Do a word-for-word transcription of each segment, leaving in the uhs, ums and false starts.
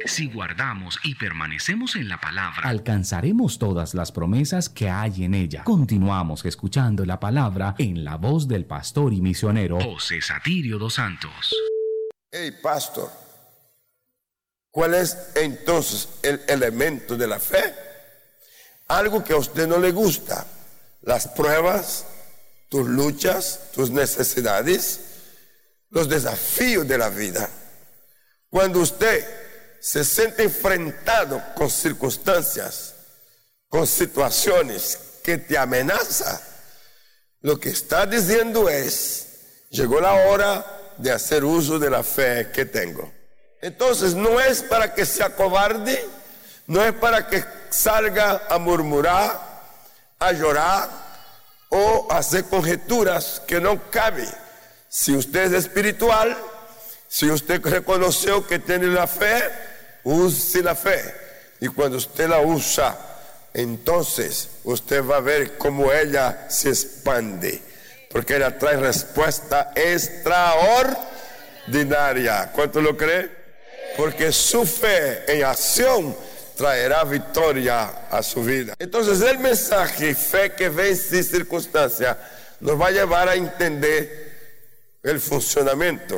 Si guardamos y permanecemos en la palabra, alcanzaremos todas las promesas que hay en ella. Continuamos escuchando la palabra en la voz del pastor y misionero José Satirio dos Santos. Hey, pastor, ¿cuál es entonces el elemento de la fe? Algo que a usted no le gusta, las pruebas, tus luchas, tus necesidades, los desafíos de la vida. Cuando usted se siente enfrentado con circunstancias, con situaciones que te amenazan, lo que está diciendo es, llegó la hora de hacer uso de la fe que tengo. Entonces no es para que se acobarde, no es para que salga a murmurar, a llorar o a hacer conjeturas que no cabe. Si usted es espiritual, si usted reconoció que tiene la fe, use la fe. Y cuando usted la usa, entonces usted va a ver cómo ella se expande, porque ella trae respuesta extraordinaria. ¿Cuánto lo cree? Porque su fe en acción traerá victoria a su vida. Entonces el mensaje fe que vence circunstancia nos va a llevar a entender el funcionamiento.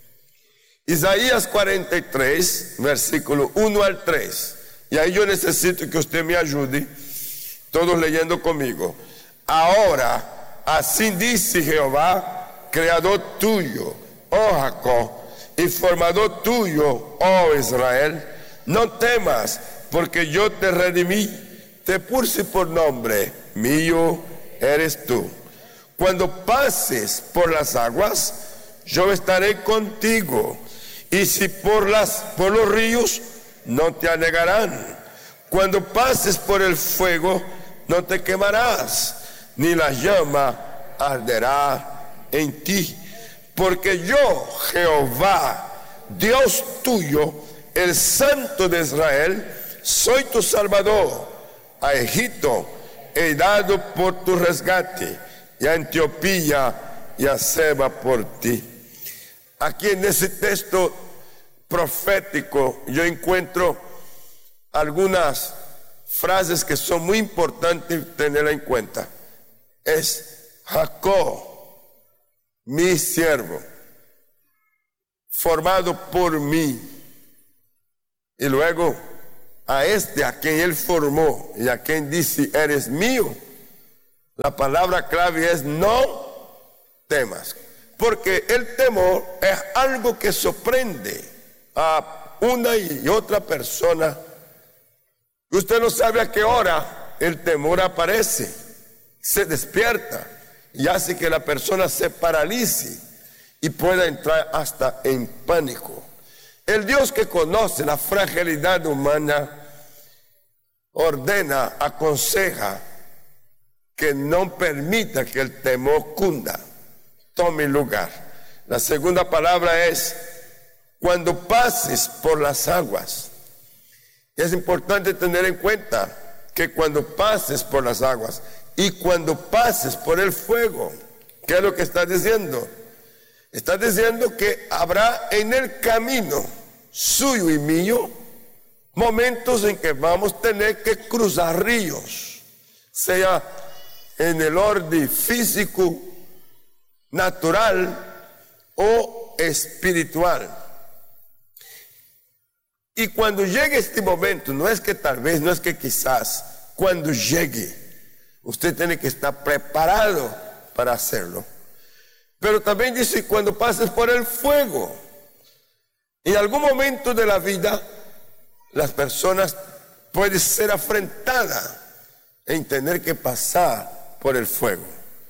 Isaías cuarenta y tres, versículo uno al tres. Y ahí yo necesito que usted me ayude, todos leyendo conmigo. Ahora, así dice Jehová, creador tuyo, oh Jacob, y formador tuyo, oh Israel, no temas, porque yo te redimí, te puse por nombre, mío eres tú. Cuando pases por las aguas, yo estaré contigo, y si por las por los ríos, no te anegarán. Cuando pases por el fuego, no te quemarás, ni la llama arderá en ti. Porque yo, Jehová, Dios tuyo, el Santo de Israel, soy tu Salvador. A Egipto he dado por tu rescate, y a Etiopía y a Seba por ti. Aquí en ese texto profético yo encuentro algunas frases que son muy importantes tenerla en cuenta. Es Jacob, mi siervo, formado por mí. Y luego a este a quien él formó y a quien dice eres mío. La palabra clave es no temas. Porque el temor es algo que sorprende a una y otra persona. Usted no sabe a qué hora el temor aparece, se despierta y hace que la persona se paralice y pueda entrar hasta en pánico. El Dios que conoce la fragilidad humana ordena, aconseja que no permita que el temor cunda, tome lugar. La segunda palabra es cuando pases por las aguas. Es importante tener en cuenta que cuando pases por las aguas y cuando pases por el fuego, ¿qué es lo que está diciendo? Está diciendo que habrá en el camino suyo y mío momentos en que vamos a tener que cruzar ríos, sea en el orden físico, natural o espiritual. Y cuando llegue este momento, no es que tal vez, no es que quizás, cuando llegue, usted tiene que estar preparado para hacerlo. Pero también dice, cuando pases por el fuego, en algún momento de la vida, las personas pueden ser afrentadas en tener que pasar por el fuego.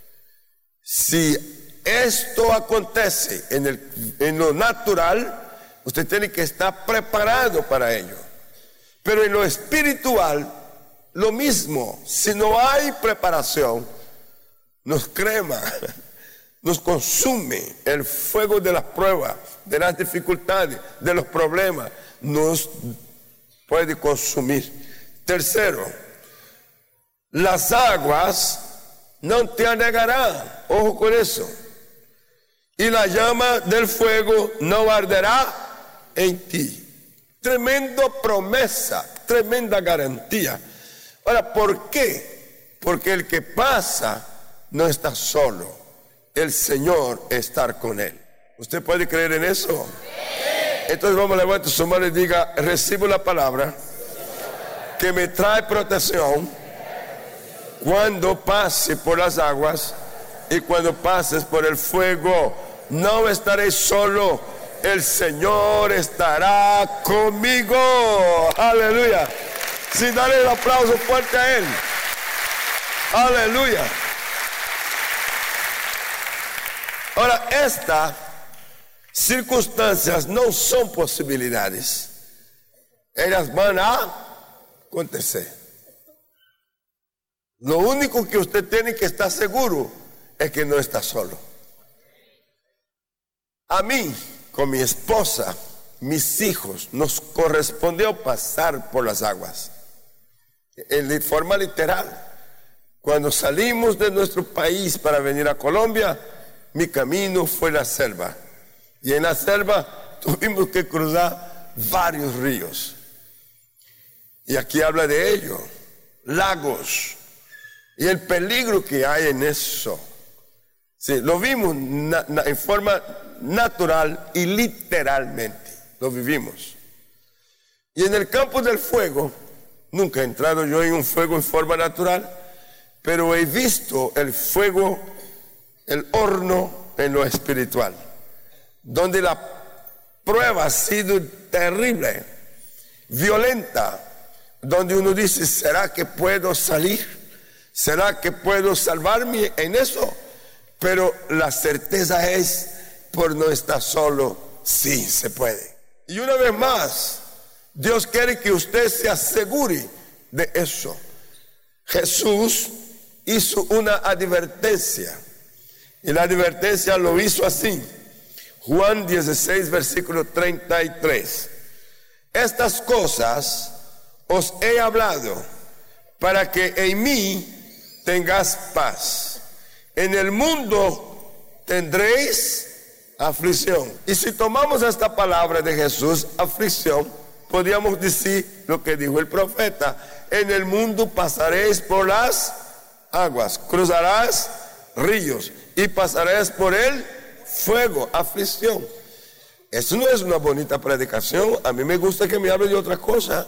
Si esto acontece en, el, en lo natural, usted tiene que estar preparado para ello. Pero en lo espiritual, lo mismo. Si no hay preparación, nos crema, nos consume el fuego de las pruebas, de las dificultades, de los problemas. Nos puede consumir. Tercero, las aguas no te anegarán. Ojo con eso. Y la llama del fuego no arderá en ti. Tremenda promesa, tremenda garantía. Ahora, ¿por qué? Porque el que pasa no está solo. El Señor está con él. ¿Usted puede creer en eso? Entonces vamos a levantar su mano y diga: recibo la palabra que me trae protección cuando pase por las aguas y cuando pases por el fuego. No estaré solo. El Señor estará conmigo. Aleluya. Sí, dale el aplauso fuerte a Él. Aleluya. Ahora, estas circunstancias no son posibilidades. Ellas van a acontecer. Lo único que usted tiene que estar seguro es que no está solo. A mí, con mi esposa, mis hijos, nos correspondió pasar por las aguas. En forma literal. Cuando salimos de nuestro país para venir a Colombia, mi camino fue la selva. Y en la selva tuvimos que cruzar varios ríos. Y aquí habla de ello. Lagos. Y el peligro que hay en eso. Sí, lo vimos na, na, en forma natural y literalmente. Lo vivimos. Y en el campo del fuego, nunca he entrado yo en un fuego en forma natural, pero he visto el fuego, el horno en lo espiritual, donde la prueba ha sido terrible, violenta, donde uno dice: ¿será que puedo salir? ¿Será que puedo salvarme en eso? Pero la certeza es, por no estar solo, sí se puede. Y una vez más, Dios quiere que usted se asegure de eso. Jesús hizo una advertencia, y la advertencia lo hizo así. Juan dieciséis, versículo treinta y tres. Estas cosas os he hablado para que en mí tengas paz. En el mundo tendréis aflicción. Y si tomamos esta palabra de Jesús, aflicción, podríamos decir lo que dijo el profeta: en el mundo pasaréis por las aguas, cruzarás ríos y pasarás por el fuego, aflicción. Eso no es una bonita predicación. A mí me gusta que me hable de otra cosa.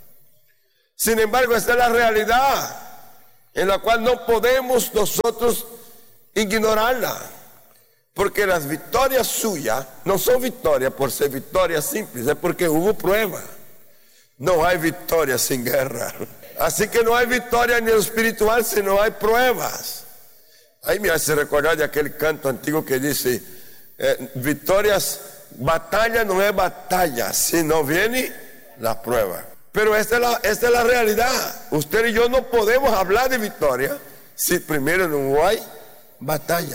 Sin embargo, esta es la realidad en la cual no podemos nosotros ignorarla, porque las victorias suyas no son victorias por ser victorias simples, es porque hubo prueba. No hay victoria sin guerra. Así que no hay victoria en lo espiritual si no hay pruebas. Ahí me hace recordar de aquel canto antiguo que dice: eh, victorias, batalla no es batalla si no viene la prueba. Pero esta es la, esta es la realidad. Usted y yo no podemos hablar de victoria si primero no hay batalla.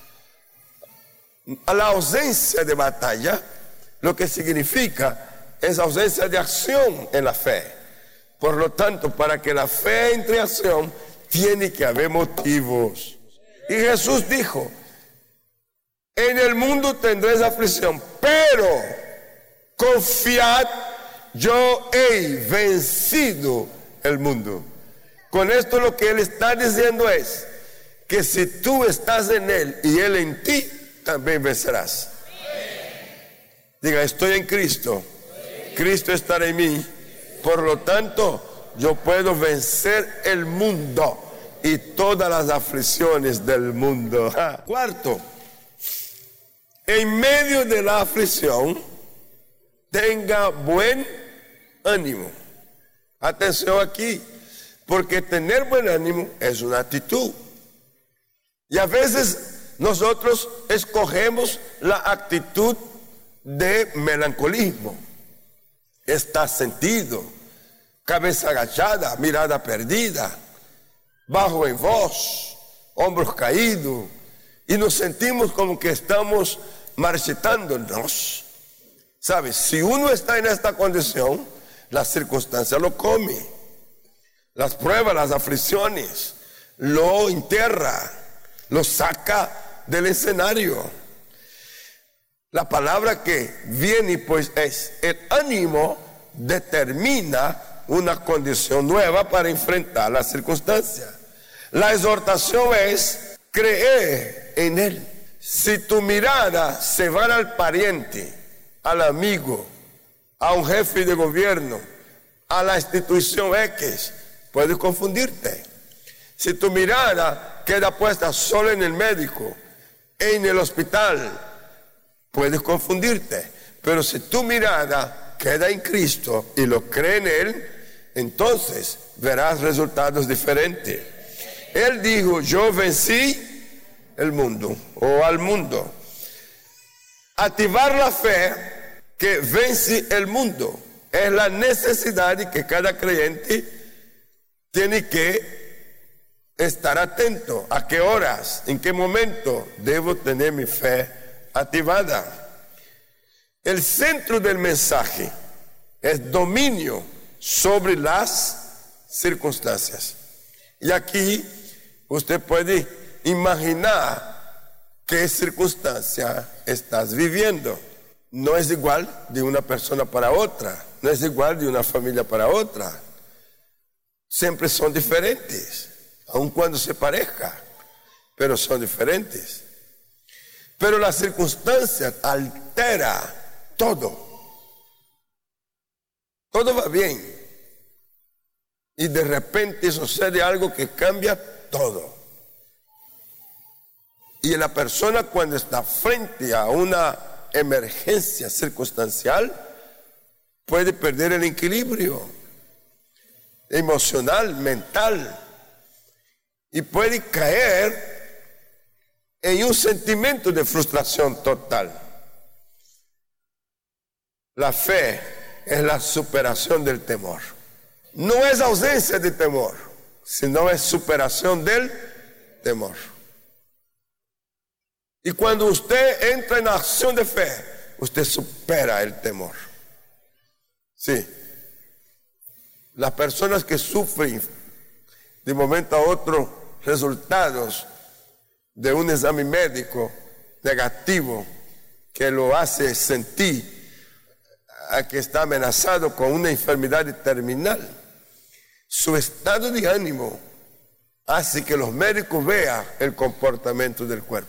A la ausencia de batalla, lo que significa es ausencia de acción en la fe. Por lo tanto, para que la fe entre en acción, tiene que haber motivos. Y Jesús dijo: en el mundo tendréis aflicción, pero confiad, yo he vencido el mundo. Con esto lo que Él está diciendo es que si tú estás en Él y Él en ti, también vencerás. Diga: estoy en Cristo, Cristo estará en mí, por lo tanto yo puedo vencer el mundo y todas las aflicciones del mundo. Ah. Cuarto, en medio de la aflicción, tenga buen ánimo. Atención aquí, porque tener buen ánimo es una actitud. Y a veces nosotros escogemos la actitud de melancolismo. Está sentido, cabeza agachada, mirada perdida, bajo en voz, hombros caídos, y nos sentimos como que estamos marchitándonos. ¿Sabes? Si uno está en esta condición, las circunstancias lo come, las pruebas, las aflicciones, lo entierra, lo saca del escenario. La palabra que viene pues es: el ánimo determina una condición nueva para enfrentar la circunstancia. La exhortación es creer en Él. Si tu mirada se va al pariente, al amigo, a un jefe de gobierno, a la institución X, puedes confundirte. Si tu mirada queda puesta solo en el médico, en el hospital, puedes confundirte. Pero si tu mirada queda en Cristo y lo cree en Él, entonces verás resultados diferentes. Él dijo, yo vencí el mundo o al mundo. Activar la fe que vence el mundo es la necesidad que cada creyente tiene que estar atento. ¿A qué horas? ¿En qué momento debo tener mi fe activada? El centro del mensaje es dominio sobre las circunstancias. Y aquí usted puede imaginar qué circunstancia estás viviendo. No es igual de una persona para otra, no es igual de una familia para otra. Siempre son diferentes, aun cuando se parezcan, pero son diferentes. Pero la circunstancia altera todo. Todo va bien. Y de repente sucede algo que cambia todo. Y la persona, cuando está frente a una emergencia circunstancial, puede perder el equilibrio emocional, mental, y puede caer en un sentimiento de frustración total. La fe es la superación del temor. No es ausencia de temor, sino es superación del temor. Y cuando usted entra en acción de fe, usted supera el temor. Sí. Las personas que sufren de momento a otro resultados de un examen médico negativo que lo hace sentir a que está amenazado con una enfermedad terminal, su estado de ánimo hace que los médicos vean el comportamiento del cuerpo.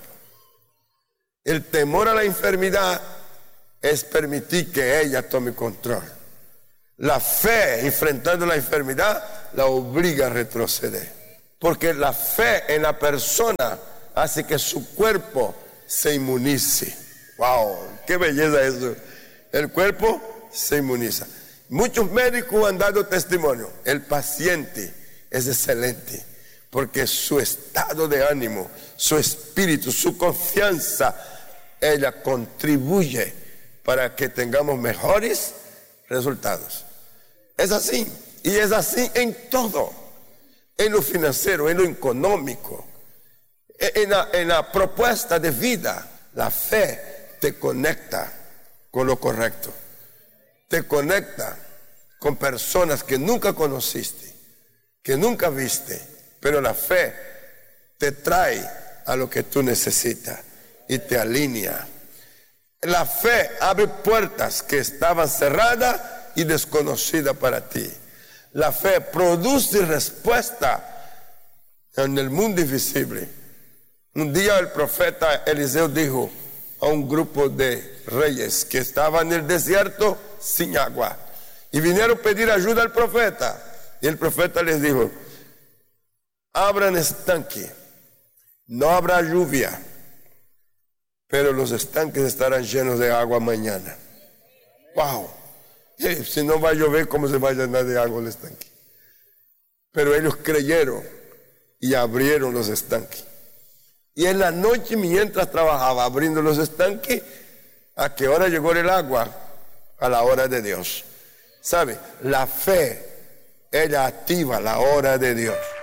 El temor a la enfermedad es permitir que ella tome control. La fe, enfrentando la enfermedad, la obliga a retroceder. Porque la fe en la persona hace que su cuerpo se inmunice. ¡Wow! ¡Qué belleza eso! El cuerpo se inmuniza. Muchos médicos han dado testimonio. El paciente es excelente porque su estado de ánimo, su espíritu, su confianza, ella contribuye para que tengamos mejores resultados. Es así, y es así en todo, en lo financiero, en lo económico, en la, en la propuesta de vida. La fe te conecta con lo correcto, te conecta con personas que nunca conociste, que nunca viste, pero la fe te trae a lo que tú necesitas y te alinea. La fe abre puertas que estaban cerradas y desconocidas para ti. La fe produce respuesta en el mundo invisible. Un día el profeta Eliseo dijo a un grupo de reyes que estaban en el desierto sin agua y vinieron a pedir ayuda al profeta, y el profeta les dijo: abran estanque, no habrá lluvia, pero los estanques estarán llenos de agua mañana. Wow. Hey, si no va a llover, ¿cómo se va a llenar de agua el estanque? Pero ellos creyeron y abrieron los estanques. Y en la noche, mientras trabajaba abriendo los estanques, ¿a qué hora llegó el agua? A la hora de Dios. ¿Sabe? La fe, ella activa la hora de Dios.